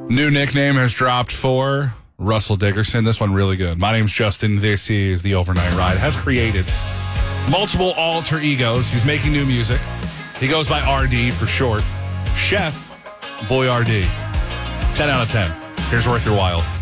New nickname has dropped for Russell Dickerson. This one really good. My name's Justin. This is The Overnight Ride. Has created multiple alter egos. He's making new music. He goes by RD for short. Chef Boy RD. 10 out of 10. Here's Worth Your While.